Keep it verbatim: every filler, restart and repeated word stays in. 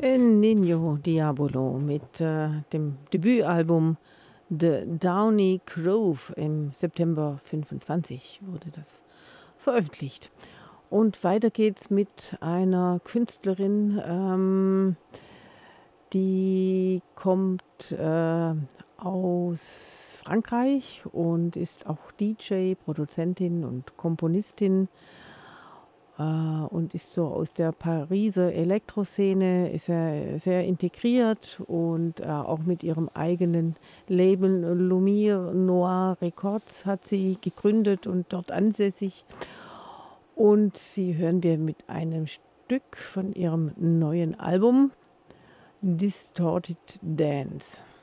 El Niño Diabolo mit äh, dem Debütalbum The Downy Grove im September fünfundzwanzig wurde das veröffentlicht. Und weiter geht's mit einer Künstlerin, ähm, die kommt äh, aus Frankreich und ist auch D J, Produzentin und Komponistin. Äh, und ist so aus der Pariser Elektroszene, ist er sehr integriert und äh, auch mit ihrem eigenen Label Lumiere Noir Records hat sie gegründet und dort ansässig. Und sie hören wir mit einem Stück von ihrem neuen Album Distorted Dance.